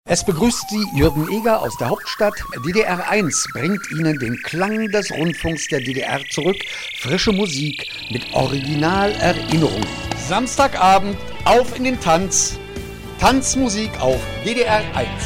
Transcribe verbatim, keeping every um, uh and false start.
Es begrüßt Sie Jürgen Eger aus der Hauptstadt. D D R eins bringt Ihnen den Klang des Rundfunks der D D R zurück. Frische Musik mit Originalerinnerungen. Samstagabend auf in den Tanz. Tanzmusik auf D D R eins.